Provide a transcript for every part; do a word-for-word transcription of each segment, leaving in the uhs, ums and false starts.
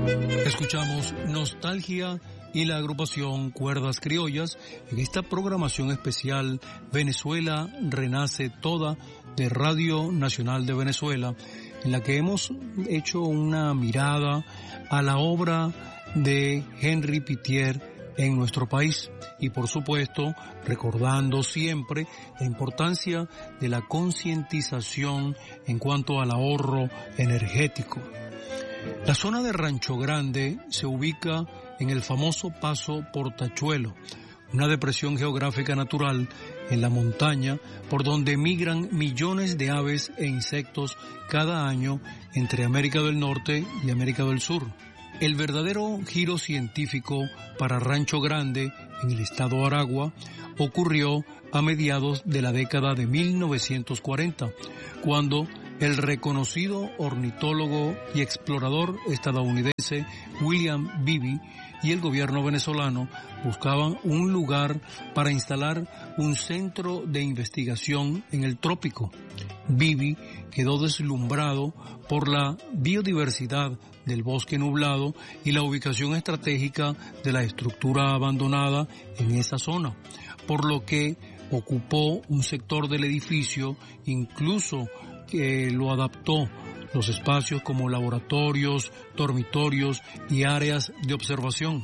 Escuchamos Nostalgia y la agrupación Cuerdas Criollas en esta programación especial Venezuela Renace Toda de Radio Nacional de Venezuela, en la que hemos hecho una mirada a la obra de Henri Pittier en nuestro país y, por supuesto, recordando siempre la importancia de la concientización en cuanto al ahorro energético. La zona de Rancho Grande se ubica en el famoso paso Portachuelo, una depresión geográfica natural en la montaña por donde migran millones de aves e insectos cada año entre América del Norte y América del Sur. El verdadero giro científico para Rancho Grande, en el estado Aragua, ocurrió a mediados de la década de mil novecientos cuarenta, cuando el reconocido ornitólogo y explorador estadounidense William Beebe y el gobierno venezolano buscaban un lugar para instalar un centro de investigación en el trópico. Beebe quedó deslumbrado por la biodiversidad del bosque nublado y la ubicación estratégica de la estructura abandonada en esa zona, por lo que ocupó un sector del edificio, incluso que lo adaptó los espacios como laboratorios, dormitorios y áreas de observación.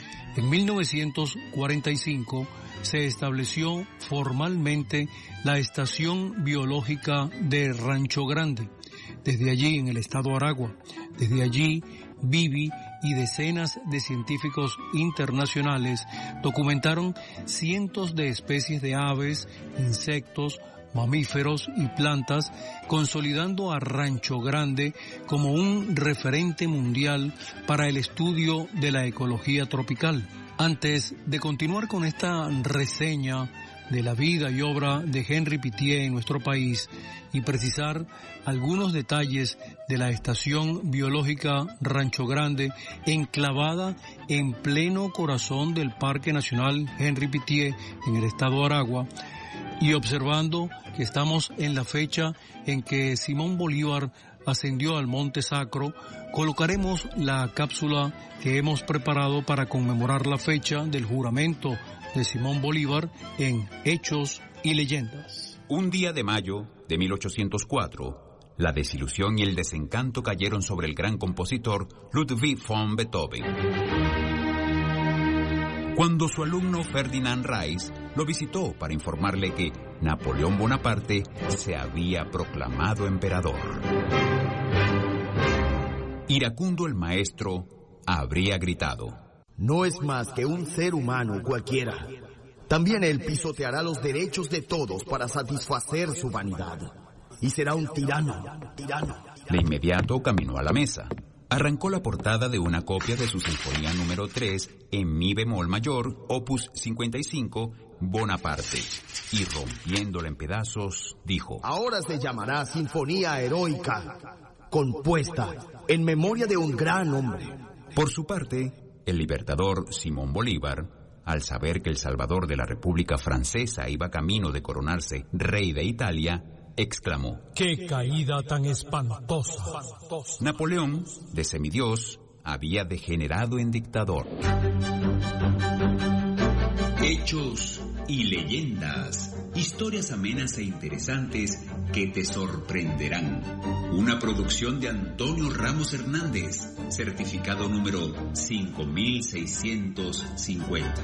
En mil novecientos cuarenta y cinco se estableció formalmente la Estación Biológica de Rancho Grande, desde allí en el estado Aragua. Desde allí, Beebe y decenas de científicos internacionales documentaron cientos de especies de aves, insectos, mamíferos y plantas, consolidando a Rancho Grande como un referente mundial para el estudio de la ecología tropical. Antes de continuar con esta reseña de la vida y obra de Henri Pittier en nuestro país y precisar algunos detalles de la Estación Biológica Rancho Grande, enclavada en pleno corazón del Parque Nacional Henri Pittier en el estado Aragua, y observando que estamos en la fecha en que Simón Bolívar ascendió al Monte Sacro, colocaremos la cápsula que hemos preparado para conmemorar la fecha del juramento de Simón Bolívar en Hechos y Leyendas. Un día de mayo de mil ochocientos cuatro, la desilusión y el desencanto cayeron sobre el gran compositor Ludwig von Beethoven, cuando su alumno Ferdinand Reis lo visitó para informarle que Napoleón Bonaparte se había proclamado emperador. Iracundo el maestro habría gritado: no es más que un ser humano cualquiera. También él pisoteará los derechos de todos para satisfacer su vanidad. Y será un tirano, tirano. De inmediato caminó a la mesa. Arrancó la portada de una copia de su Sinfonía número tres en mi bemol mayor, opus cincuenta y cinco, Bonaparte, y rompiéndola en pedazos, dijo: ahora se llamará Sinfonía Heroica, compuesta en memoria de un gran hombre. Por su parte, el libertador Simón Bolívar, al saber que el Salvador de la República Francesa iba camino de coronarse rey de Italia, exclamó: ¡qué caída tan espantosa! Napoleón, de semidios, había degenerado en dictador. Hechos y leyendas, historias amenas e interesantes que te sorprenderán. Una producción de Antonio Ramos Hernández, certificado número cinco mil seiscientos cincuenta.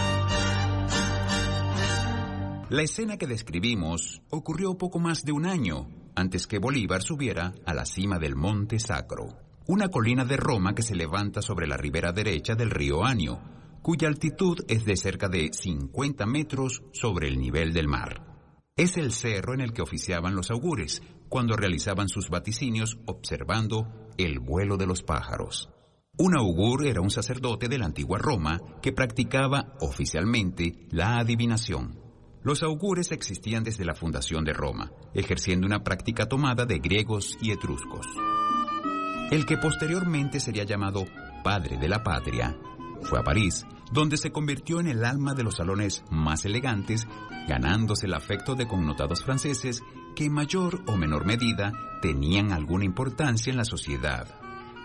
La escena que describimos ocurrió poco más de un año antes que Bolívar subiera a la cima del Monte Sacro, una colina de Roma que se levanta sobre la ribera derecha del río Anio, cuya altitud es de cerca de cincuenta metros sobre el nivel del mar. Es el cerro en el que oficiaban los augures cuando realizaban sus vaticinios observando el vuelo de los pájaros. Un augur era un sacerdote de la antigua Roma que practicaba oficialmente la adivinación. Los augures existían desde la fundación de Roma, ejerciendo una práctica tomada de griegos y etruscos. El que posteriormente sería llamado padre de la patria fue a París, donde se convirtió en el alma de los salones más elegantes, ganándose el afecto de connotados franceses que en mayor o menor medida tenían alguna importancia en la sociedad,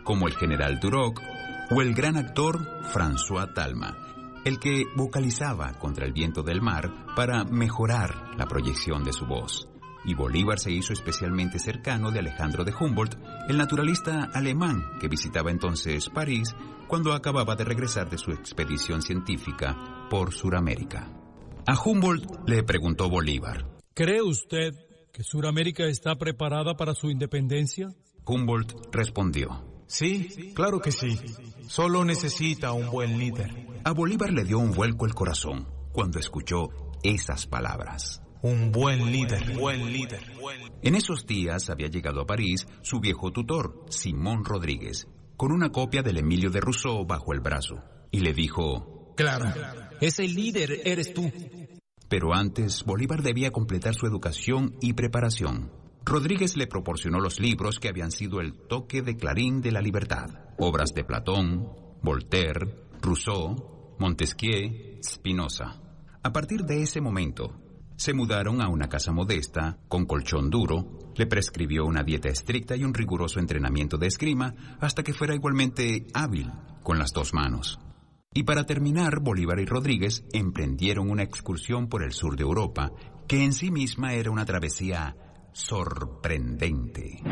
como el general Duroc o el gran actor François Talma, el que vocalizaba contra el viento del mar para mejorar la proyección de su voz. Y Bolívar se hizo especialmente cercano de Alejandro de Humboldt, el naturalista alemán que visitaba entonces París cuando acababa de regresar de su expedición científica por Suramérica. A Humboldt le preguntó Bolívar: ¿cree usted que Suramérica está preparada para su independencia? Humboldt respondió: sí, claro que sí. Solo necesita un buen líder. A Bolívar le dio un vuelco el corazón cuando escuchó esas palabras. Un buen líder, buen líder. En esos días había llegado a París su viejo tutor, Simón Rodríguez, con una copia del Emilio de Rousseau bajo el brazo, y le dijo: claro, ese líder eres tú. Pero antes, Bolívar debía completar su educación y preparación. Rodríguez le proporcionó los libros que habían sido el toque de clarín de la libertad. Obras de Platón, Voltaire, Rousseau, Montesquieu, Spinoza. A partir de ese momento, se mudaron a una casa modesta, con colchón duro, le prescribió una dieta estricta y un riguroso entrenamiento de esgrima hasta que fuera igualmente hábil con las dos manos. Y para terminar, Bolívar y Rodríguez emprendieron una excursión por el sur de Europa, que en sí misma era una travesía sorprendente.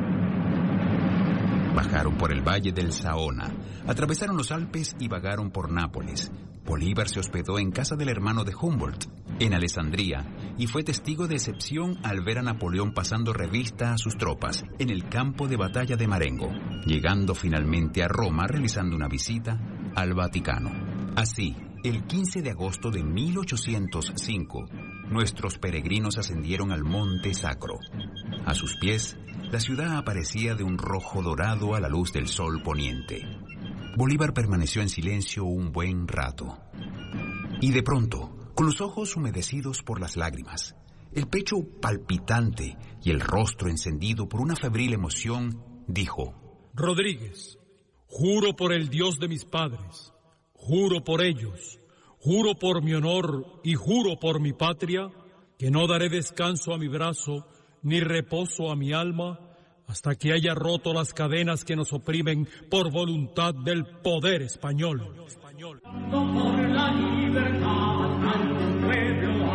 Bajaron por el valle del Saona, atravesaron los Alpes y vagaron por Nápoles. Bolívar se hospedó en casa del hermano de Humboldt, en Alessandría, y fue testigo de excepción al ver a Napoleón pasando revista a sus tropas en el campo de batalla de Marengo, llegando finalmente a Roma realizando una visita al Vaticano. Así, el quince de agosto de mil ochocientos cinco, nuestros peregrinos ascendieron al Monte Sacro. A sus pies, la ciudad aparecía de un rojo dorado a la luz del sol poniente. Bolívar permaneció en silencio un buen rato. Y de pronto, con los ojos humedecidos por las lágrimas, el pecho palpitante y el rostro encendido por una febril emoción, dijo: Rodríguez, juro por el Dios de mis padres, juro por ellos, juro por mi honor y juro por mi patria, que no daré descanso a mi brazo ni reposo a mi alma hasta que haya roto las cadenas que nos oprimen por voluntad del poder español. Por la libertad al pueblo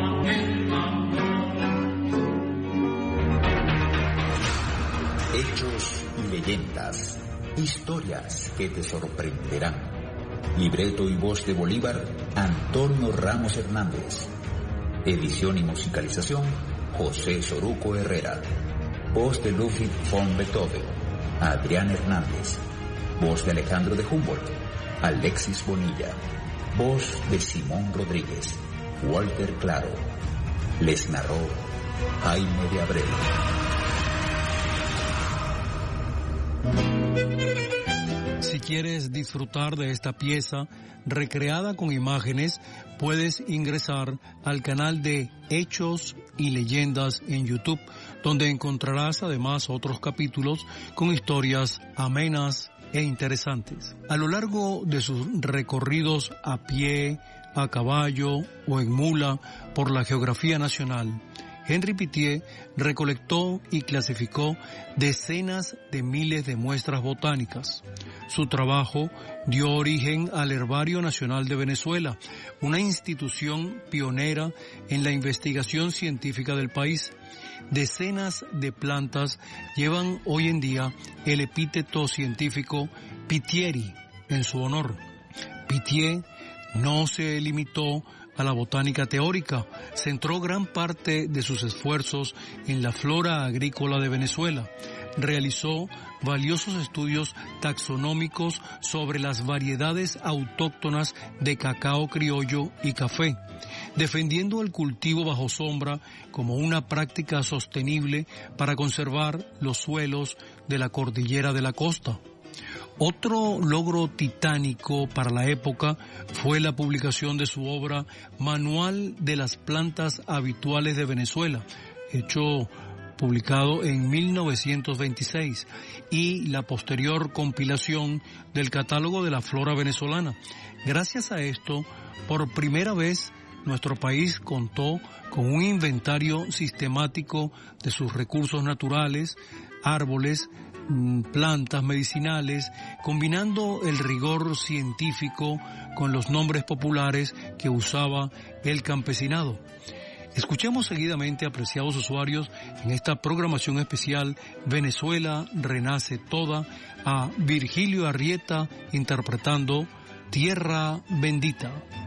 Hechos y leyendas, historias que te sorprenderán. Libreto y voz de Bolívar, Antonio Ramos Hernández. Edición y musicalización, José Soruco Herrera. Voz de Ludwig von Beethoven, Adrián Hernández. Voz de Alejandro de Humboldt, Alexis Bonilla. Voz de Simón Rodríguez, Walter Claro. Les narró Jaime de Abreu. Si quieres disfrutar de esta pieza recreada con imágenes, puedes ingresar al canal de Hechos y Leyendas en YouTube, donde encontrarás además otros capítulos con historias amenas e interesantes. A lo largo de sus recorridos a pie, a caballo o en mula por la geografía nacional, Henri Pittier recolectó y clasificó decenas de miles de muestras botánicas. Su trabajo dio origen al Herbario Nacional de Venezuela, una institución pionera en la investigación científica del país. Decenas de plantas llevan hoy en día el epíteto científico Pittieri en su honor. Pittier no se limitó a la botánica teórica, centró gran parte de sus esfuerzos en la flora agrícola de Venezuela. Realizó valiosos estudios taxonómicos sobre las variedades autóctonas de cacao criollo y café, defendiendo el cultivo bajo sombra como una práctica sostenible para conservar los suelos de la cordillera de la costa. Otro logro titánico para la época fue la publicación de su obra Manual de las Plantas Habituales de Venezuela, hecho publicado en mil novecientos veintiséis, y la posterior compilación del Catálogo de la Flora Venezolana. Gracias a esto, por primera vez, nuestro país contó con un inventario sistemático de sus recursos naturales, árboles, plantas medicinales, combinando el rigor científico con los nombres populares que usaba el campesinado. Escuchemos seguidamente, apreciados usuarios, en esta programación especial Venezuela Renace Toda, a Virgilio Arrieta interpretando Tierra Bendita.